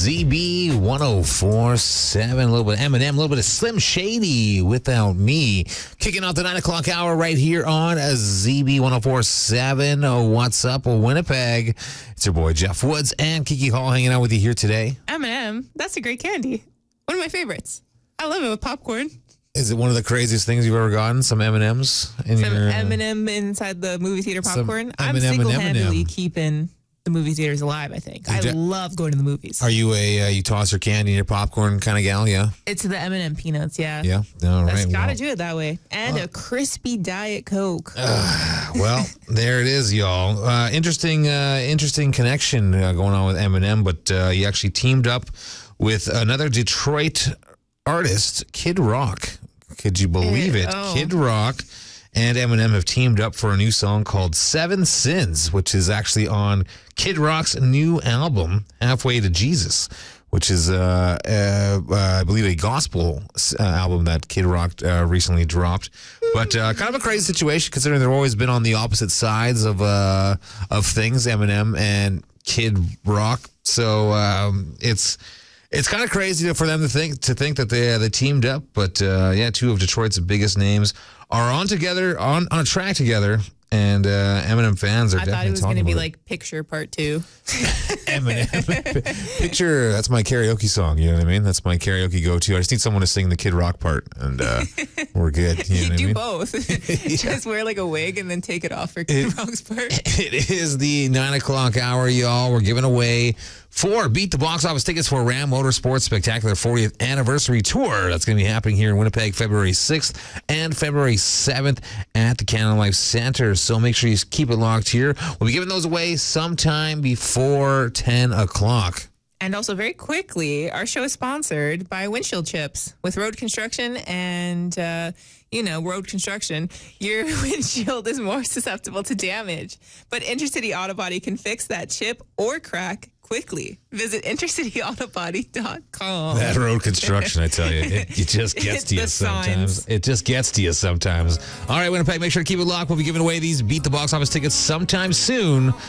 ZB 1047. A little bit of Eminem, a little bit of Slim Shady, Without Me. Kicking off the 9 o'clock hour right here on ZB 1047. What's up, Winnipeg? It's your boy Jeff Woods and Kiki Hall hanging out with you here today. M&M, that's a great candy. One of my favorites. I love it with popcorn. Is it one of the craziest things you've ever gotten? Some M&Ms? Some M&M inside the movie theater popcorn. I'm single-handedly keeping the movie theaters alive, I think. I love going to the movies. Are you you toss your candy in your popcorn kind of gal, yeah? It's the M&M peanuts, yeah. Yeah? All right. That's got to do it that way. And a crispy Diet Coke. Well, there it is, y'all. Interesting connection going on with M&M, but he actually teamed up with another Detroit artist, Kid Rock. Could you believe it? Oh. Kid Rock and Eminem have teamed up for a new song called Seven Sins, which is actually on Kid Rock's new album, Halfway to Jesus, which is, I believe, a gospel album that Kid Rock recently dropped. But kind of a crazy situation, considering they've always been on the opposite sides of things, Eminem and Kid Rock. So it's kind of crazy for them to think that they teamed up, but two of Detroit's biggest names are on a track together, and Eminem fans are definitely talking about it. I thought it was going to be like Picture Part 2. Eminem. Picture, that's my karaoke song, you know what I mean? That's my karaoke go-to. I just need someone to sing the Kid Rock part, and we're good. You know what I mean? Both. Just wear like a wig and then take it off for Kid Rock's part. It is the 9 o'clock hour, y'all. We're giving away 4 Beat the Box Office tickets for Ram Motorsports Spectacular 40th Anniversary Tour. That's going to be happening here in Winnipeg February 6th and February 7th at the Canada Life Center. So make sure you keep it locked here. We'll be giving those away sometime before 10 o'clock. And also, very quickly, our show is sponsored by Windshield Chips. With road construction and, road construction, your windshield is more susceptible to damage. But Intercity Auto Body can fix that chip or crack quickly. Visit intercityautobody.com. That road construction, I tell you, it just gets to you sometimes. It just gets to you sometimes. All right, Winnipeg, make sure to keep it locked. We'll be giving away these Beat the Box Office tickets sometime soon.